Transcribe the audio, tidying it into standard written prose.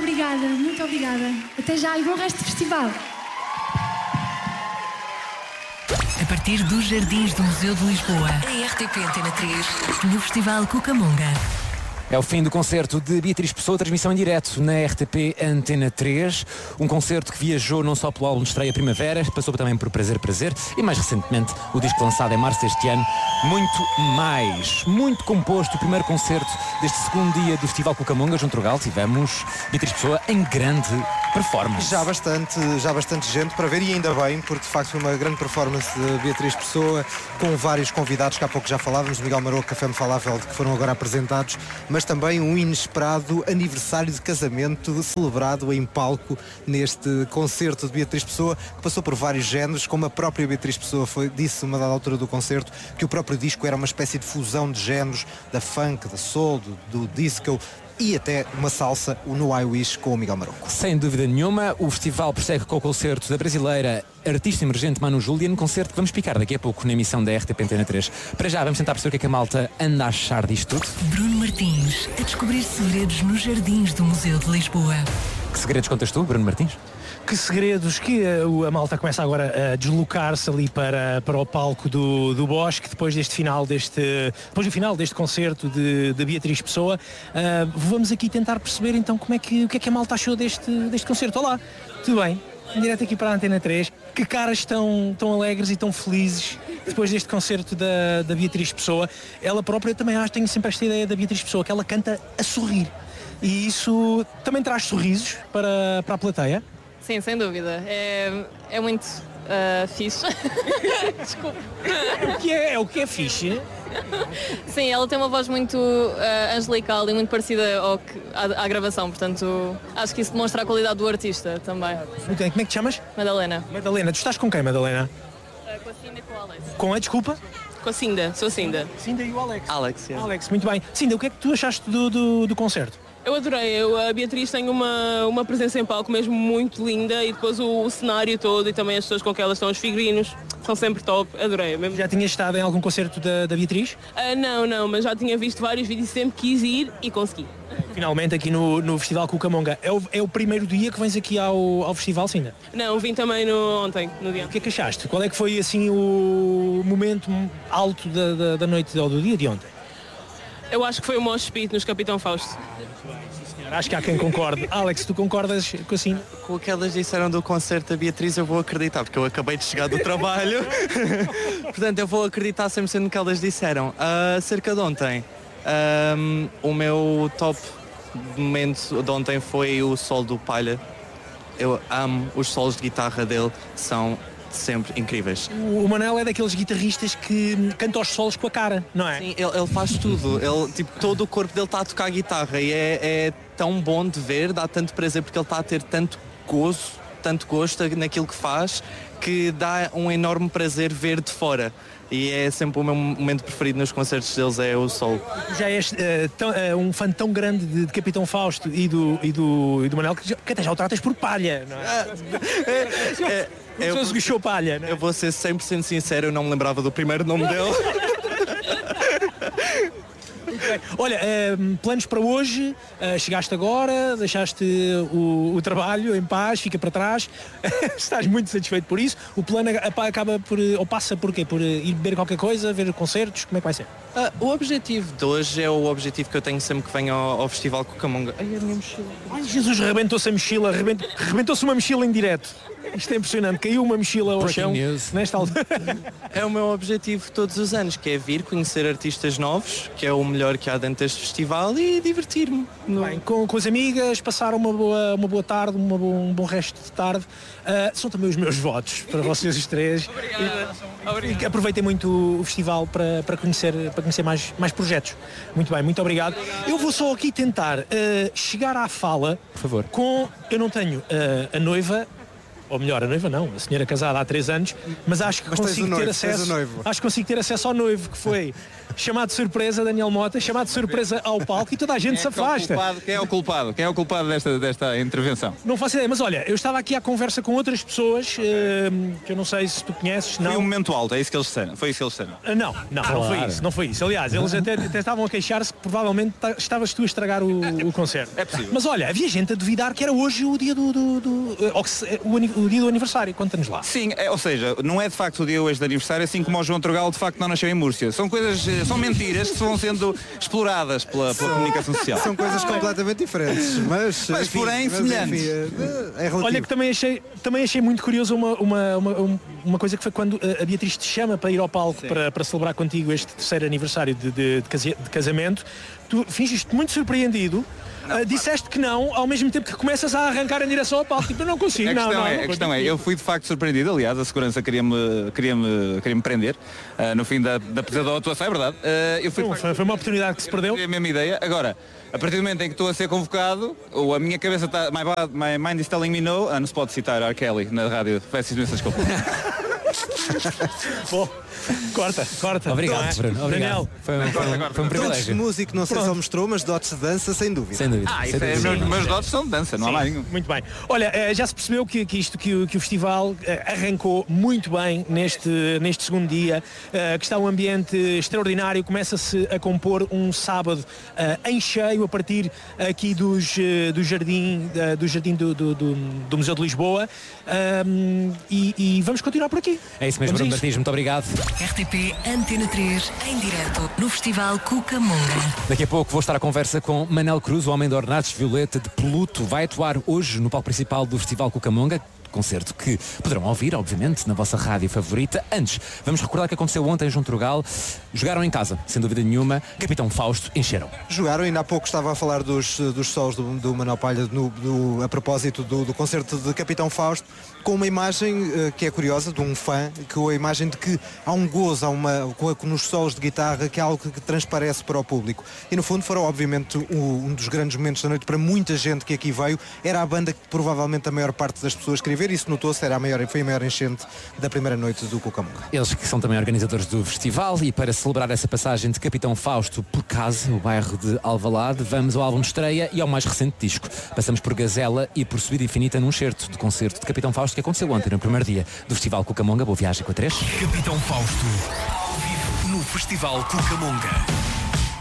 obrigada, muito obrigada. Até já e bom resto do festival. A partir dos Jardins do Museu de Lisboa, a RTP Antena 3, no Festival Cucamonga. É o fim do concerto de Beatriz Pessoa, transmissão em direto na RTP Antena 3. Um concerto que viajou não só pelo álbum de estreia Primavera, passou também por Prazer e mais recentemente o disco lançado em março deste ano. Muito composto. O primeiro concerto deste segundo dia do Festival Cucamonga, junto ao Gal, tivemos Beatriz Pessoa em grande performance. Já bastante gente para ver, e ainda bem, porque de facto foi uma grande performance de Beatriz Pessoa, com vários convidados que há pouco já falávamos, Miguel Maroco, Café Me Falafel, que foram agora apresentados, mas também um inesperado aniversário de casamento celebrado em palco neste concerto de Beatriz Pessoa, que passou por vários géneros, como a própria Beatriz Pessoa disse uma dada altura do concerto, que o próprio disco era uma espécie de fusão de géneros, da funk, da soul, do disco e até uma salsa, o No I Wish, com o Miguel Maroco. Sem dúvida nenhuma, o festival prossegue com o concerto da brasileira artista emergente Manu Júlia, no concerto que vamos picar daqui a pouco na emissão da RTP Antena 3. Para já, vamos tentar perceber o que é que a malta anda a achar disto tudo. Bruno Martins, a descobrir segredos nos Jardins do Museu de Lisboa. Que segredos contas tu, Bruno Martins? Que segredos que a malta começa agora a deslocar-se ali para o palco do Bosque, depois do final deste concerto de Beatriz Pessoa. Vamos aqui tentar perceber então o que é que a malta achou deste concerto. Olá, tudo bem? Em direto aqui para a Antena 3. Que caras tão alegres e tão felizes depois deste concerto da Beatriz Pessoa. Ela própria também tenho sempre esta ideia da Beatriz Pessoa, que ela canta a sorrir. E isso também traz sorrisos para a plateia. Sim, sem dúvida. É muito fixe. Desculpa. O que é fixe? Sim, ela tem uma voz muito angelical e muito parecida à gravação, portanto acho que isso demonstra a qualidade do artista também. Muito bem, como é que te chamas? Madalena. Madalena, tu estás com quem, Madalena? Com a Cinda e com o Alex. Com a desculpa? Com a Cinda, sou Cinda. Cinda e o Alex. Alex, yeah. Alex, muito bem. Cinda, o que é que tu achaste do concerto? Eu adorei, a Beatriz tem uma presença em palco mesmo muito linda, e depois o cenário todo e também as pessoas com que elas estão, os figurinos, são sempre top, adorei mesmo. Já tinhas estado em algum concerto da Beatriz? Não, mas já tinha visto vários vídeos e sempre quis ir e consegui. Finalmente aqui no Festival Cucamonga. É o primeiro dia que vens aqui ao festival, Cinda? Não, vim também ontem, no dia. O que é que achaste? Qual é que foi assim o momento alto da noite ou do dia de ontem? Eu acho que foi o mosh pit nos Capitão Fausto. Acho que há quem concorde. Alex, tu concordas com assim? Com o que elas disseram do concerto da Beatriz eu vou acreditar, porque eu acabei de chegar do trabalho. Portanto, eu vou acreditar 100% no que elas disseram. Acerca de ontem, o meu top momento de ontem foi o solo do Palha. Eu amo os solos de guitarra dele, são sempre incríveis. O Manel é daqueles guitarristas que canta os solos com a cara, não é? Sim, ele faz tudo. Todo o corpo dele está a tocar guitarra e é tão bom de ver, dá tanto prazer, porque ele está a ter tanto gosto naquilo que faz, que dá um enorme prazer ver de fora. E é sempre o meu momento preferido nos concertos deles, é o solo. Já és um fã tão grande de Capitão Fausto e do Manel que até já o tratas por Palha, não é? Palha, não é? Eu vou ser 100% sincero, eu não me lembrava do primeiro nome dele. Olha, planos para hoje, chegaste agora, deixaste o trabalho em paz, fica para trás, estás muito satisfeito por isso, o plano acaba ou passa por quê? Por ir beber qualquer coisa, ver concertos, como é que vai ser? O objetivo de hoje é o objetivo que eu tenho sempre que venho ao Festival Cucamonga. Ai, a minha mochila. Ai, Jesus, rebentou-se a mochila, rebentou-se uma mochila em direto. Isto é impressionante, caiu uma mochila ao chão nesta altura. É o meu objetivo todos os anos, que é vir conhecer artistas novos, que é o melhor que há dentro deste festival, e divertir-me. Bem, com as amigas, passar uma boa tarde, um bom resto de tarde. São também os meus votos para vocês os três. Obrigado. E aproveitem muito o festival para conhecer mais projetos. Muito bem, muito obrigado. Eu vou só aqui tentar chegar à fala, por favor, eu não tenho a noiva ou melhor, a noiva não, a senhora casada há 3 anos, mas acho que consigo ter acesso. Acho que consigo ter acesso ao noivo, que foi chamado de surpresa, Daniel Mota, chamado de surpresa ao palco e toda a gente se afasta. Quem é o culpado? Quem é o culpado desta intervenção? Não faço ideia, mas olha, eu estava aqui à conversa com outras pessoas que eu não sei se tu conheces. Não. Foi um momento alto, é isso que eles disseram? Foi isso que eles disseram? Não foi isso. Aliás, eles até estavam a queixar-se que provavelmente estavas tu a estragar o concerto. É possível. Mas olha, havia gente a duvidar que era hoje o dia o dia do aniversário. Conta-nos lá. Sim, ou seja, não é de facto o dia hoje de aniversário, assim como o João Trugal de facto não nasceu em Múrcia. São coisas, são mentiras que vão sendo exploradas pela comunicação social. São coisas completamente diferentes, mas enfim, porém semelhantes. É relativo. Olha que também achei muito curioso uma coisa que foi quando a Beatriz te chama para ir ao palco para celebrar contigo este 3º aniversário de casamento. Tu fingiste muito surpreendido. Disseste que não, ao mesmo tempo que começas a arrancar em direção ao palco. Tipo, eu não consigo. A questão é, eu fui de facto surpreendido. Aliás, a segurança queria-me prender no fim da atuação, é verdade. Foi uma oportunidade que se perdeu. Foi a mesma ideia. Agora, a partir do momento em que estou a ser convocado, ou a minha cabeça está, my mind is telling me no, não se pode citar R. Kelly na rádio. Peço imensa desculpa. Bom, corta. Obrigado, Bruno. Obrigado. Daniel. Foi um privilégio. Dotes de músico, não sei se ele mostrou, mas dotes de dança, sem dúvida. Sem dúvida. Meus dotes são de dança, não há mais nenhum. Muito bem. Olha, já se percebeu que o festival arrancou muito bem neste segundo dia, que está um ambiente extraordinário, começa-se a compor um sábado em cheio a partir aqui do jardim do Museu de Lisboa, e vamos continuar por aqui. É isso mesmo, Bruno Martins, muito obrigado. RTP Antena 3, em direto no Festival Cucamonga. Daqui a pouco vou estar à conversa com Manel Cruz, o homem de ornatos violeta de Peluto. Vai atuar hoje no palco principal do Festival Cucamonga. Concerto que poderão ouvir, obviamente, na vossa rádio favorita. Antes, vamos recordar o que aconteceu ontem junto ao Trugal. Jogaram em casa, sem dúvida nenhuma. Capitão Fausto, encheram. Jogaram, ainda há pouco estava a falar dos solos do Manuel Palha a propósito do concerto de Capitão Fausto, com uma imagem que é curiosa, de um fã, com a imagem de que há um gozo, nos solos de guitarra, que é algo que transparece para o público. E no fundo foram, obviamente, um dos grandes momentos da noite para muita gente que aqui veio. Era a banda que provavelmente a maior parte das pessoas queria ver. Isso notou-se, foi a maior enchente da primeira noite do Cucamonga. Eles que são também organizadores do festival, e para celebrar essa passagem de Capitão Fausto por casa, o bairro de Alvalade, vamos ao álbum de estreia e ao mais recente disco. Passamos por Gazela e por Subida Infinita num certo de concerto de Capitão Fausto que aconteceu ontem, no primeiro dia do Festival Cucamonga. Boa viagem com a 3. Capitão Fausto, ao vivo no Festival Cucamonga.